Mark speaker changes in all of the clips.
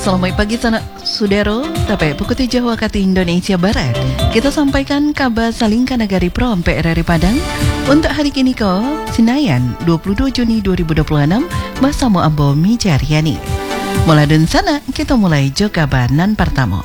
Speaker 1: Selamat pagi Sudaro, tapi pukul 7 waktu Indonesia Barat. Kita sampaikan kabar salingkan negari Prom PRRI Padang untuk hari kini ko Senayan 22 Juni 2026 bersama Ambo Mijaryani. Mulai dan sana kita mulai jo kabar nan pertama.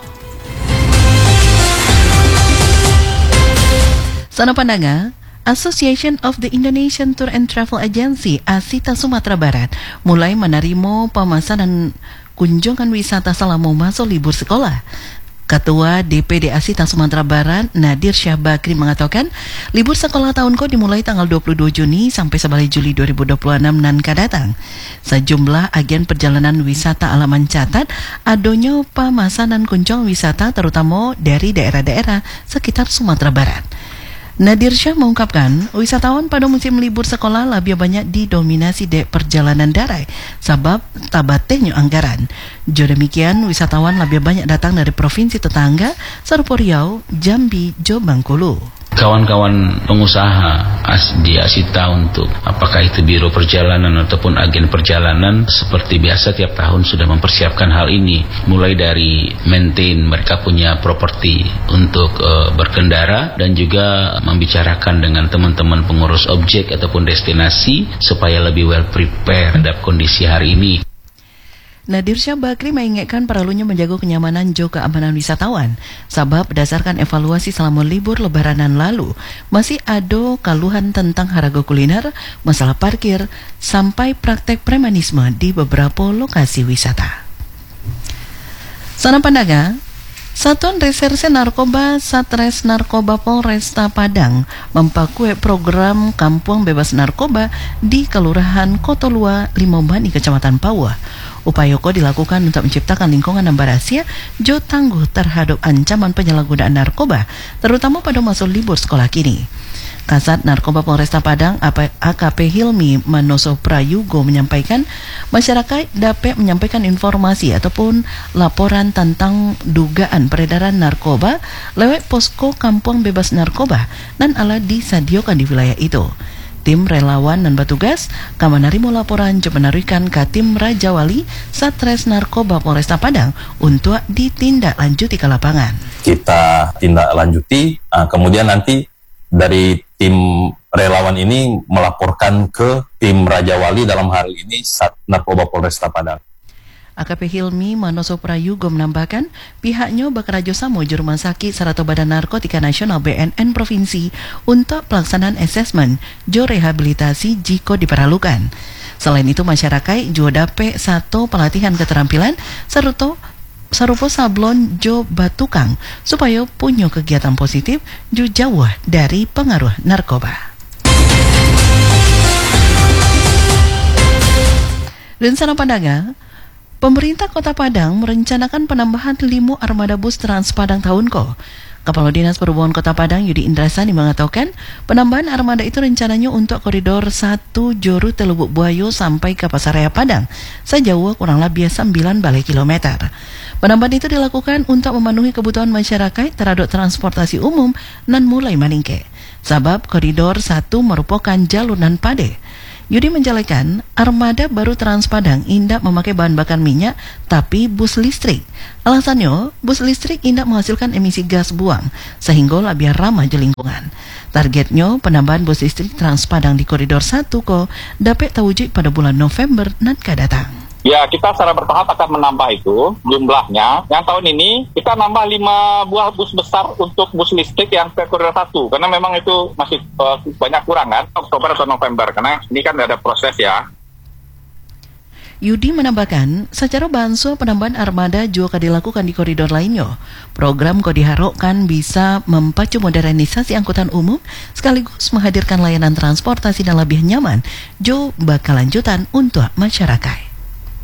Speaker 1: Sana pandangan Association of the Indonesian Tour and Travel Agency ASITA Sumatera Barat mulai menerima pemesanan kunjungan wisata selama masa libur sekolah. Ketua DPD ASITA Sumatera Barat Nadir Syah Bakri mengatakan libur sekolah tahun ko dimulai tanggal 22 Juni sampai 11 Juli 2026 nan kadatang. Sejumlah agen perjalanan wisata alam mencatat adanya pemesanan kunjungan wisata terutama dari daerah-daerah sekitar Sumatera Barat. Nadir Syah mengungkapkan, wisatawan pada musim libur sekolah lebih banyak didominasi perjalanan darat, sebab tabatenya anggaran. Jo demikian, wisatawan lebih banyak datang dari provinsi tetangga, serupa Riau, Jambi, Jo Bengkulu.
Speaker 2: Kawan-kawan pengusaha di ASITA untuk apakah itu biro perjalanan ataupun agen perjalanan seperti biasa tiap tahun sudah mempersiapkan hal ini, mulai dari maintain mereka punya properti untuk berkendara dan juga membicarakan dengan teman-teman pengurus objek ataupun destinasi supaya lebih well prepare terhadap kondisi hari ini.
Speaker 1: Nadir Syah Bakri mengingatkan perlunya menjaga kenyamanan dan keamanan wisatawan, sebab berdasarkan evaluasi selama libur lebaranan lalu, masih ada keluhan tentang harga kuliner, masalah parkir, sampai praktek premanisme di beberapa lokasi wisata. Sana pandaga, Satuan Reserse Narkoba Satres Narkoba Polresta Padang mempakue program Kampung Bebas Narkoba di Kelurahan Kotolua, Limobani, Kecamatan Pauah. Upaya ko dilakukan untuk menciptakan lingkungan yang berasia, jo tangguh terhadap ancaman penyalahgunaan narkoba, terutama pada masa libur sekolah kini. Kasat Narkoba Polresta Padang AKP Hilmi Manoso Prayugo menyampaikan masyarakat dapat menyampaikan informasi ataupun laporan tentang dugaan peredaran narkoba lewat posko Kampung Bebas Narkoba dan alat disediakan di wilayah itu. Tim relawan dan petugas kama narimo laporan coba menarikan ke tim Raja Wali Satres Narkoba Polresta Padang untuk ditindaklanjuti ke lapangan. Kita tindak lanjuti, kemudian nanti dari tim relawan ini melaporkan ke tim Raja Wali, dalam hal ini Sat Narkoba Polresta Padang. AKP Hilmi Manoso Prayugo menambahkan pihaknya bekerja sama di Rumah Sakit serta Badan Narkotika Nasional BNN Provinsi untuk pelaksanaan asesmen jo rehabilitasi jika diperlukan. Selain itu masyarakat juga dapat satu pelatihan keterampilan serta sarupa sablon jo batukang supaya punya kegiatan positif jo jauh dari pengaruh narkoba. Dan sana pandangan, pemerintah Kota Padang merencanakan penambahan 5 armada bus Trans Padang tahun ko. Kepala Dinas Perhubungan Kota Padang Yudi Indrasani mengatakan penambahan armada itu rencananya untuk koridor 1 Joru Telubuk Buayo sampai ke Pasaraya Padang sejauh kurang lebih 9 balai kilometer. Penambahan itu dilakukan untuk memenuhi kebutuhan masyarakat terhadap transportasi umum dan mulai meningkat. Sebab koridor 1 merupakan jalur nan pade. Yudi menjelaskan, armada baru Trans Padang indak memakai bahan bakar minyak, tapi bus listrik. Alasannya, bus listrik indak menghasilkan emisi gas buang, sehingga lebih ramah di lingkungan. Targetnya, penambahan bus listrik Trans Padang di koridor 1 ko dapat terwujud pada bulan November nan kadatang.
Speaker 3: Ya, kita secara bertahap akan menambah itu jumlahnya. Yang tahun ini kita nambah 5 buah bus besar untuk bus listrik yang ke koridor 1. Karena memang itu masih banyak kurang kan, Oktober atau November. Karena ini kan ada proses ya.
Speaker 1: Yudi menambahkan, secara banso penambahan armada juga dilakukan di koridor lainnya. Program kok diharapkan bisa mempacu modernisasi angkutan umum sekaligus menghadirkan layanan transportasi dan lebih nyaman. Jo bakal lanjutan untuk masyarakat.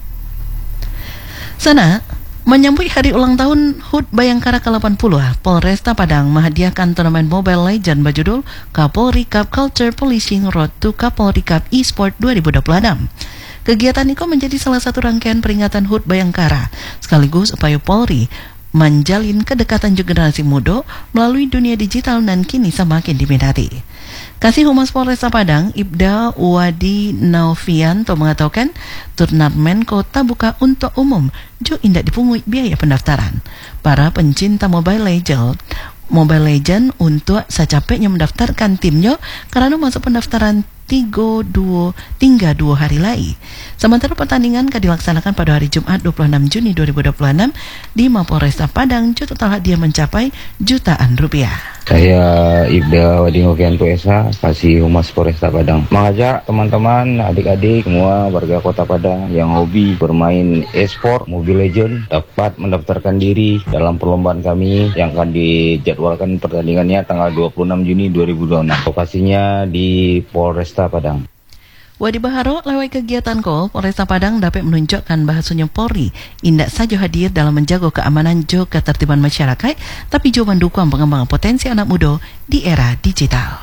Speaker 1: Sana, menyambut hari ulang tahun HUT Bayangkara ke-80, Polresta Padang menghadiahkan turnamen Mobile Legends berjudul Kapolri Cup Culture Policing Road to Kapolri Cup eSport 2026. Kegiatan itu menjadi salah satu rangkaian peringatan HUT Bayangkara, sekaligus upaya Polri menjalin kedekatan generasi muda melalui dunia digital dan kini semakin diminati. Kasih Humas Polresta Padang, Ibda Wadi Naufianto mengatakan turnamen kota buka untuk umum, jo indak dipungut biaya pendaftaran. Para pencinta Mobile Legend untuk secapeknya mendaftarkan timnya karena masuk pendaftaran 2 hari lagi. Sementara pertandingan akan dilaksanakan pada hari Jumat 26 Juni 2026 di Mapolresta Padang, total hadiah mencapai jutaan rupiah.
Speaker 4: Saya Ibda Wadi Naufianto Esa, Kasih Humas Polresta Padang, mengajak teman-teman, adik-adik semua warga Kota Padang yang hobi bermain e-sport Mobile Legend dapat mendaftarkan diri dalam perlombaan kami yang akan dijadwalkan pertandingannya tanggal 26 Juni 2026. Lokasinya di Polresta Padang.
Speaker 1: Wadi Baharo lewat kegiatan Polresta Padang dapat menunjukkan bahasanya Polri indak saja hadir dalam menjaga keamanan jo ketertiban masyarakat, tapi juga mendukung pengembangan potensi anak muda di era digital.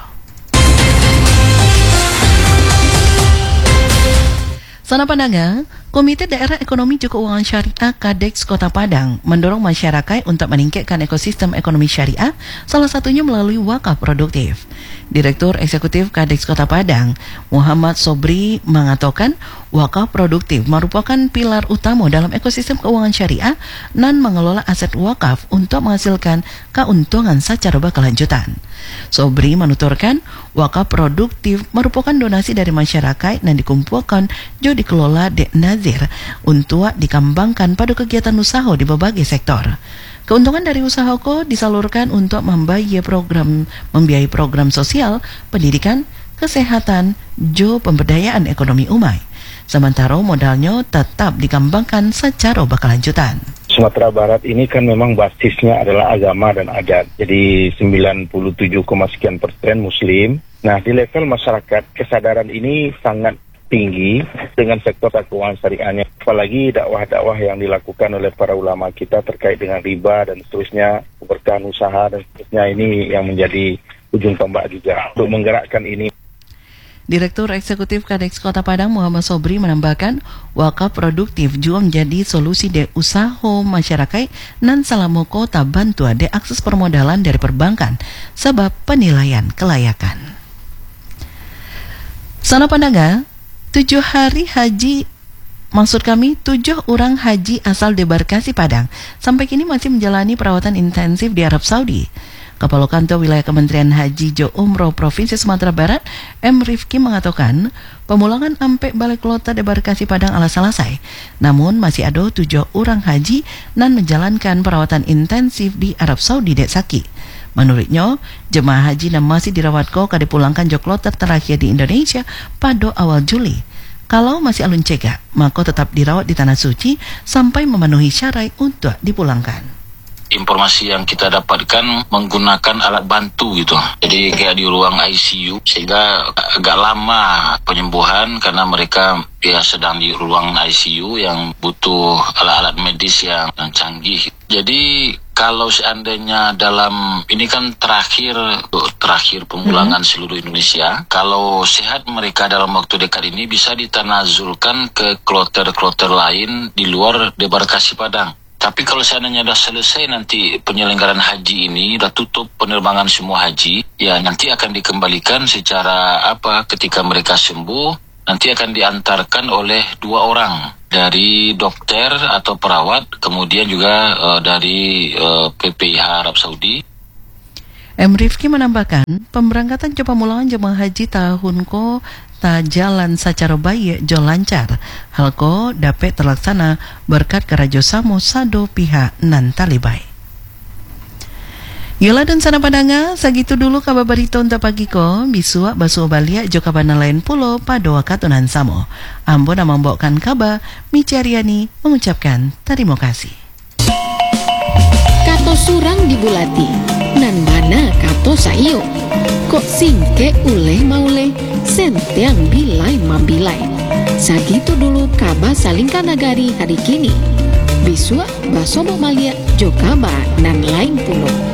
Speaker 1: Sana Pandangan, Komite Daerah Ekonomi dan Keuangan Syariah Kadeks Kota Padang mendorong masyarakat untuk meningkatkan ekosistem ekonomi syariah, salah satunya melalui wakaf produktif. Direktur Eksekutif Kadeks Kota Padang, Muhammad Sobri, mengatakan wakaf produktif merupakan pilar utama dalam ekosistem keuangan syariah dan mengelola aset wakaf untuk menghasilkan keuntungan secara berkelanjutan. Sobri menuturkan wakaf produktif merupakan donasi dari masyarakat dan dikumpulkan juga dikelola Dek Nazir untuk dikembangkan pada kegiatan usaha di berbagai sektor. Keuntungan dari usaha disalurkan untuk membiayai program sosial, pendidikan, kesehatan, pemberdayaan ekonomi umai. Sementara modalnya tetap dikembangkan secara berkelanjutan.
Speaker 5: Sumatera Barat ini kan memang basisnya adalah agama dan adat. Jadi 97, sekian persen Muslim. Nah, di level masyarakat kesadaran ini sangat tinggi dengan sektor keuangan syariahnya. Apalagi dakwah-dakwah yang dilakukan oleh para ulama kita terkait dengan riba dan seterusnya, keberkahan usaha dan seterusnya, ini yang menjadi ujung tombak juga untuk menggerakkan ini.
Speaker 1: Direktur Eksekutif Kadeks Kota Padang Muhammad Sobri menambahkan wakaf produktif juga menjadi solusi de usaha masyarakat dan selama kota bantuan de akses permodalan dari perbankan sebab penilaian kelayakan. Sana Pandangan, 7 orang haji asal debarkasi Padang sampai kini masih menjalani perawatan intensif di Arab Saudi. Kepala Kantor Wilayah Kementerian Haji Jo Umroh Provinsi Sumatera Barat, M. Rifki mengatakan, pemulangan ampe balik kota debarkasi Padang ala selesai. Namun masih ada 7 orang haji dan menjalankan perawatan intensif di Arab Saudi Dek Saki. Menurutnya, jemaah haji yang masih dirawat dipulangkan jo kloter terakhir di Indonesia pada awal Juli. Kalau masih alun cegah, maka tetap dirawat di Tanah Suci sampai memenuhi syarat untuk dipulangkan.
Speaker 2: Informasi yang kita dapatkan menggunakan alat bantu gitu. Jadi kayak di ruang ICU, sehingga agak lama penyembuhan karena mereka sedang di ruang ICU yang butuh alat-alat medis yang canggih. Jadi kalau seandainya dalam ini kan terakhir pemulangan seluruh Indonesia, kalau sehat mereka dalam waktu dekat ini bisa ditanazulkan ke kloter-kloter lain di luar debarkasi Padang. Tapi kalau seandainya sudah selesai nanti penyelenggaraan haji ini, sudah tutup penerbangan semua haji, ya nanti akan dikembalikan secara ketika mereka sembuh, nanti akan diantarkan oleh 2 orang dari dokter atau perawat, kemudian juga dari PPIH Arab Saudi.
Speaker 1: M. Rifki menambahkan, pemberangkatan pemulangan jemaah haji tahun jalan secara baik jo lancar. Hal dapat terlaksana berkat kerjasama sado pihak nan talibai. Yola dan Sana Padanga, segitu dulu kabar berita untuk pagi bisua basuh baliak jo kabar lain pulau pada wakatunan samo. Ambo nama membawakan kabar, Micariani mengucapkan terima kasih.
Speaker 6: Kato surang dibulati, nan mana kato sayo. Kok singke uleh mauleh, sentiang bilai mabilai. Sagitu dulu kabar salingkan nagari hari kini. Bisua baso malia jo kabar nan lain pulau.